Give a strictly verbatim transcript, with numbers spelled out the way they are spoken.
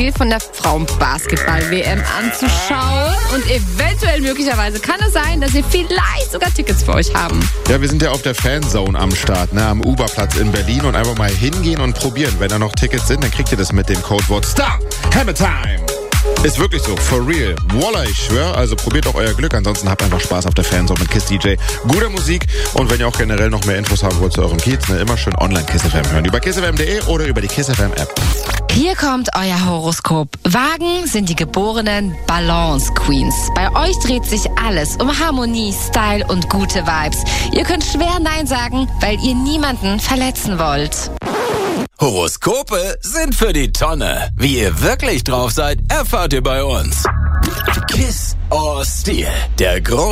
Spiel von der Frauenbasketball-W M anzuschauen. Und eventuell, möglicherweise, kann es sein, dass wir vielleicht sogar Tickets für euch haben. Ja, wir sind ja auf der Fanzone am Start, ne, am Uberplatz in Berlin. Und einfach mal hingehen und probieren. Wenn da noch Tickets sind, dann kriegt ihr das mit dem Codewort STAR. Hammer Time! Ist wirklich so, for real. Wallah, ich schwör. Also probiert doch euer Glück. Ansonsten habt einfach Spaß auf der Fanzone mit KISS D J. Gute Musik. Und wenn ihr auch generell noch mehr Infos haben wollt zu eurem Kiez, ne, immer schön online KISS F M hören. Über kiss f m punkt de oder über die KISS F M App. Hier kommt euer Horoskop. Wagen sind die geborenen Balance Queens. Bei euch dreht sich alles um Harmonie, Style und gute Vibes. Ihr könnt schwer Nein sagen, weil ihr niemanden verletzen wollt. Horoskope sind für die Tonne. Wie ihr wirklich drauf seid, erfahrt ihr bei uns. Kiss or Steal, der große